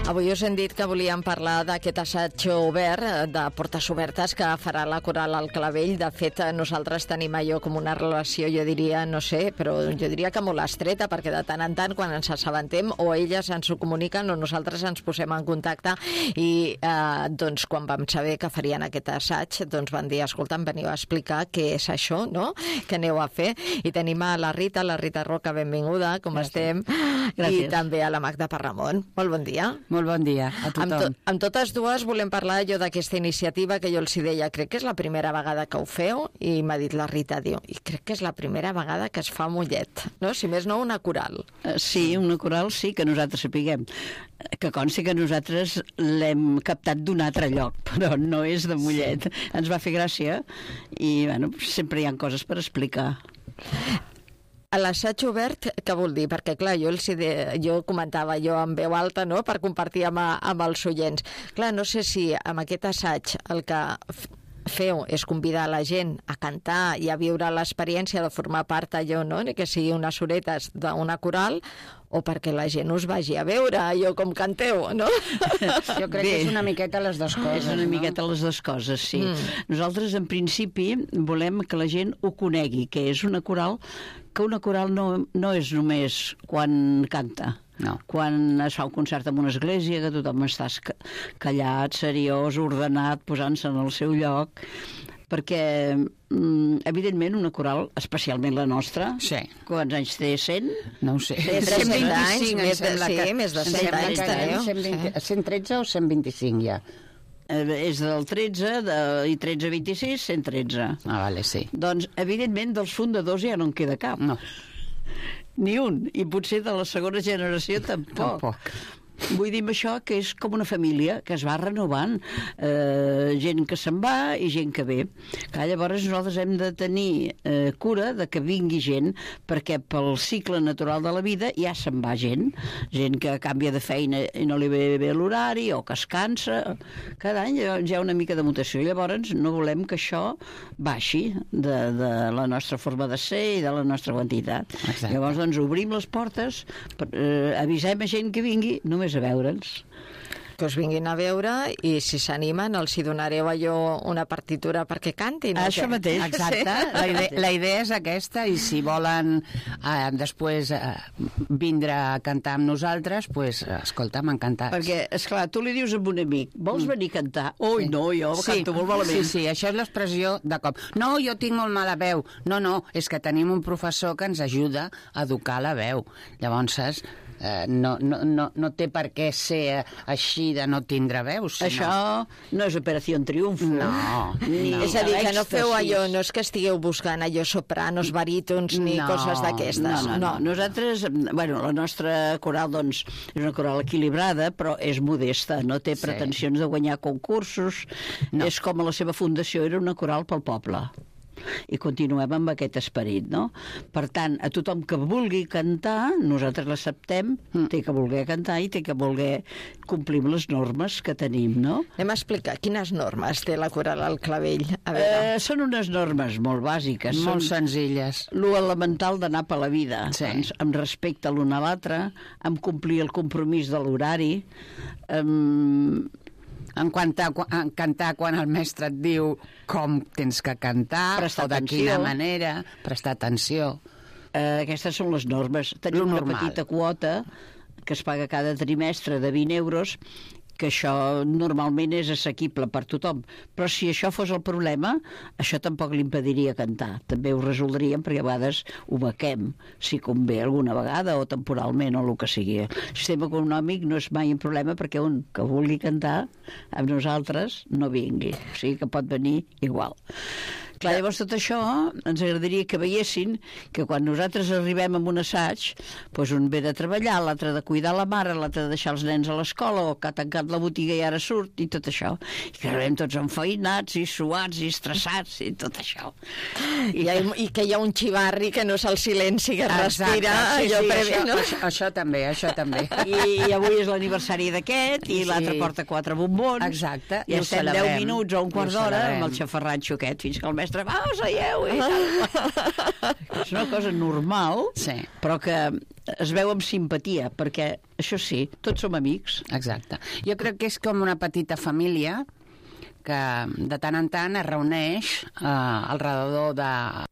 Avui us hem dit que volíem parlar d'aquest assaig obert de portes obertes que farà la Coral al Clavell. De fet, nosaltres tenim allò com una relació, jo diria, no sé, però jo diria que molt estreta, perquè de tant en tant, quan ens assabentem, o elles ens ho comuniquen o nosaltres ens posem en contacte i doncs quan vam saber que farien aquest assaig, doncs van dir, escolta, em veniu a explicar què és això, no?, que aneu a fer. I tenim a la Rita Roca, benvinguda, com estem? Gràcies. I també a la Magda Parramon. Molt bon dia. Molt bon dia a tothom. Amb totes dues volem parlar jo d'aquesta iniciativa que jo els deia, crec que és la primera vegada que ho feu, i m'ha dit la Rita, diu, i crec que és la primera vegada que es fa Mollet, no? Si més no, una coral. Sí, una coral sí, que nosaltres sapiguem. Que consti que nosaltres l'hem captat d'un altre lloc, però no és de Mollet. Ens va fer gràcia i, bueno, sempre hi ha coses per explicar. A l'assaig obert, què vol dir? Perquè, clar, jo comentava jo en veu alta, no?, per compartir amb els oients. Clar, no sé si amb aquest assaig el que feu és convidar la gent a cantar i a viure l'experiència de formar part allò, no?, ni que sigui unes horetes d'una coral, o perquè la gent us vagi a veure allò com canteu, no? Jo crec que és una miqueta les dues coses. És una miqueta les dues coses, sí. Nosaltres, en principi, volem que la gent ho conegui, que és una coral, que una coral no és només quan canta. No. Quan es fa un concert en una església, que tothom està callat, seriós, ordenat, posant-se en el seu lloc, perquè evidentment una coral, especialment la nostra, sí. Quants anys té? 100? No ho sé. Té 120 anys, més de 100 anys teniu. 113 o 125 ja? És del 13 i 13-26, 113. Ah, vale, sí. Doncs, evidentment, dels fundadors ja no en queda cap. No. Ni un. I potser de la segona generació tampoc. Vull dir amb això que és com una família que es va renovant, gent que se'n va i gent que ve. Llavors nosaltres hem de tenir cura de que vingui gent, perquè pel cicle natural de la vida ja se'n va gent que canvia de feina i no li ve bé l'horari, o que es cansa. Cada any hi ha una mica de mutació. Llavors no volem que això baixi de la nostra forma de ser i de la nostra quantitat. Exacte. Llavors doncs obrim les portes, avisem a gent que vingui només a veure'ns. Que us vinguin a veure i si s'animen els hi donareu allò una partitura perquè cantin. Això mateix. Exacte. La idea és aquesta, i si volen després vindre a cantar amb nosaltres, doncs, escolta'm, encantats. Perquè, esclar, tu li dius a un amic, vols venir a cantar? Ui, no, jo canto molt malament. Sí, això és l'expressió de cop. No, jo tinc molt mala veu. No, és que tenim un professor que ens ajuda a educar la veu. Llavors, no té per què ser així de no tindre veus. Això no és Operació Triunfo. No. És a dir, que no feu allò, no és que estigueu buscant allò sopranos, barítons, ni coses d'aquestes. No. Nosaltres, bueno, la nostra coral, doncs, és una coral equilibrada, però és modesta, no té pretensions de guanyar concursos. No. És com a la seva fundació, era una coral pel poble. I continuem amb aquest esperit, no? Per tant, a tothom que vulgui cantar, nosaltres l'acceptem, té que voler cantar i té que voler complir les normes que tenim, no? Anem a explicar quines normes té la Coral al Clavell. A veure. Són unes normes molt bàsiques, molt senzilles. Lo elemental d'anar per la vida, sí. Doncs, amb respecte l'un a l'altre, amb complir el compromís de l'horari, en cantar quan el mestre et diu com tens que cantar, prestar o de quina manera, prestar atenció. Aquestes són les normes. Tenim una petita quota que es paga cada trimestre de 20 euros, que això normalment és assequible per tothom, però si això fos el problema, això tampoc li impediria cantar. També ho resoldríem, perquè a vegades ho bequem, si convé alguna vegada, o temporalment, o el que sigui. El sistema econòmic no és mai un problema, perquè un que vulgui cantar amb nosaltres no vingui, o sigui que pot venir igual. Clar, llavors tot això ens agradaria que veiessin que quan nosaltres arribem a un assaig, doncs un ve de treballar, l'altre de cuidar la mare, l'altre de deixar els nens a l'escola, o que ha tancat la botiga i ara surt, i tot això. I que arribem tots enfeinats i suats i estressats i tot això. I que hi ha un xivarri que no és el silenci que es respira. Això també. I avui és l'aniversari d'aquest, i l'altre porta 4 bombons. Exacte. I estem 10 minuts o un quart d'hora amb el xafarratxo aquest, fins que el mestre, va, seieu! És una cosa normal, sí, però que es veu amb simpatia, perquè, això sí, tots som amics. Exacte. Jo crec que és com una petita família que de tant en tant es reuneix al redador